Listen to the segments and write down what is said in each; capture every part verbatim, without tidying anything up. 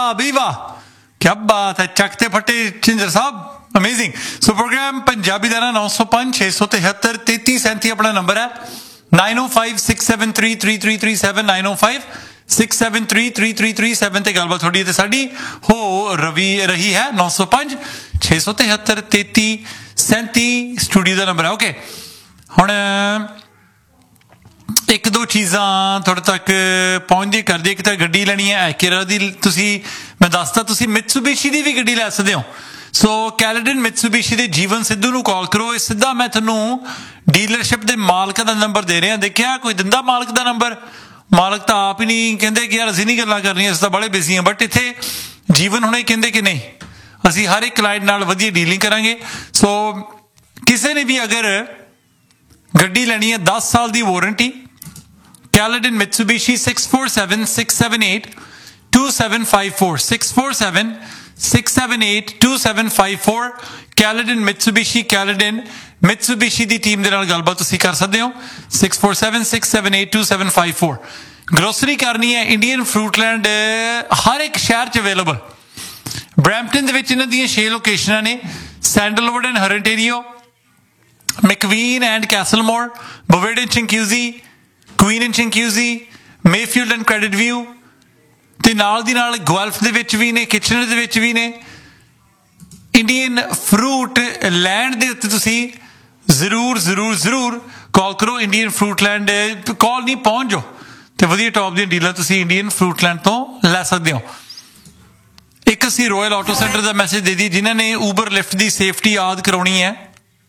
वाह बी वाह, क्या बात है, चकते फटे झिंजर साहब, अमेजिंग। सो प्रोग्राम पंजाबी दा नौ सौ पांच छे सौ तिहत्तर तेती सैंती अपना नंबर है, नाइन ओ five six seven three three three three seven nine ओ five six seven three three three three seven ते गलबात थोड़ी ते साडी हो रवि रही है नौ सौ पांच छे सौ तिहत्तर तेती सैंती स्टूडियो का नंबर है। ओके हुण एक दो चीज़ां थोड़े तक पहुँचदी कर दी। एक तो गड्डी लैनी है एक्यूरा दी, तुसी मैं दसदा तुसी मित्सुबिशी दी भी गड्डी लै सकदे हो। सो कैलेडन मित्सुबिशी दे जीवन सिद्धू नूं कॉल करो, इस सीधा मैं तुहानूं डीलरशिप दे मालक दा नंबर दे रहा। देखिया कोई दिंदा मालक दा नंबर, मालक तो आप ही नहीं कहते कि यार असीं नहीं गल्लां करनियां, असीं तां बड़े बिजी हैं, बट इत्थे जीवन हुणे कहंदे कि नहीं असीं हर एक क्लाइंट नाल वधिया डीलिंग करांगे। सो किसी ने भी अगर गड्डी लैनी है दस साल की warranty, Caledon Mitsubishi six four seven six seven eight two seven five four six four seven six seven eight two seven five four Caledon Mitsubishi Caledon Mitsubishi की टीम के नाल गलबात तुसीं कर सकते हो six four seven six seven eight two seven five four. Grocery करनी है इंडियन फ्रूटलैंड हर एक शहर च अवेलेबल। ब्रैम्पटन दे विच इन्हां दीयां छे लोकेशनां ने, sandalwood and हरनटेरियो, मैकवीन and कैसलमोर, बोवेड and चिंक्यूजी, queen and चिंक्यूजी, Mayfield and credit view ते नाल दी नाल गुएल्फ दे विच भी ने, किचनर दे विच भी ने। इंडियन फ्रूट लैंड दे उत्ते तुसीं जरूर जरूर जरूर कॉल करो। इंडियन फ्रूट लैंड कॉल नहीं पहुंच जाओ तो वधिया टॉप दी डीलां तुसीं इंडियन फ्रूट लैंड तो लै सकदे हो। एक असीं रॉयल ऑटो सेंटर का मैसेज दे दी जिन्हां ने ऊबर लिफ्ट की सेफ्टी याद करवानी है।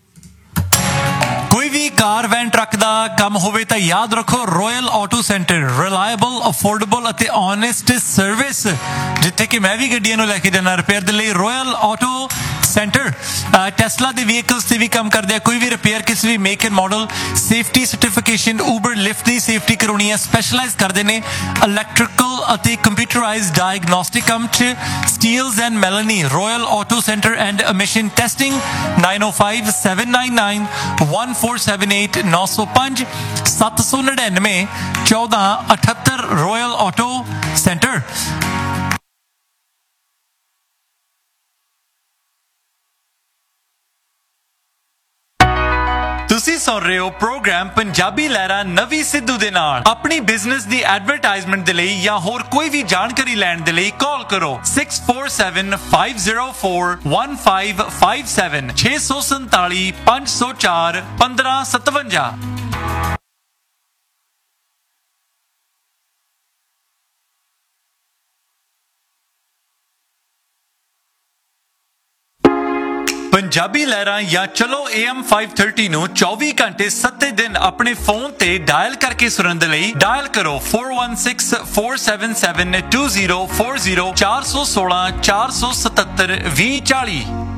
कोई भी कार वैन ट्रक का काम होवे तां याद रखो royal auto centre, reliable affordable अते ऑनेस्ट सर्विस, जिथे कि मैं भी गड्डियां नूं लैके जाना रिपेयर दे लई। रॉयल ऑटो सेंटर टेस्ला के व्हीकल्स से भी काम करते हैं, कोई भी रिपेयर किसी भी make and model, safety certification, Uber lift की सेफ्टी करवानी है, स्पैशलाइज करते हैं इलैक्ट्रिकल अते कंप्यूटराइज्ड डायग्नोस्टिक काम च steels and Melanie. Royal auto centre and emission testing nine O five seven nine nine one four seven eight नौ सौ पांच सत्त सौ नड़िनवे चौदह अठहत्तर। Royal auto centre. ਤੁਸੀਂ ਸੁਣ ਰਹੇ ਹੋ ਪ੍ਰੋਗਰਾਮ ਪੰਜਾਬੀ ਲਹਿਰਾਂ ਨਵੀਂ ਸਿੱਧੂ ਦੇ ਨਾਲ। ਆਪਣੀ ਬਿਜ਼ਨਸ ਦੀ ਐਡਵਰਟਾਈਜ਼ਮੈਂਟ ਦੇ ਲਈ ਜਾਂ ਹੋਰ ਕੋਈ ਵੀ ਜਾਣਕਾਰੀ ਲੈਣ ਦੇ ਲਈ ਕਾਲ ਕਰੋ six four ਸੈवन five zero four one five five seven छे सौ संताली पांच सौ चार पंद्रह सतवंजा। पंजाबी लहरां या चलो ए एम फाइव थर्टी नूं चौबीस घंटे सत्ते दिन अपने फोन ते डायल करके सुनन दे लई डायल करो four one six four seven seven two zero four zero चार सौ सोलह चार सौ सतहत्तर बीस चाली।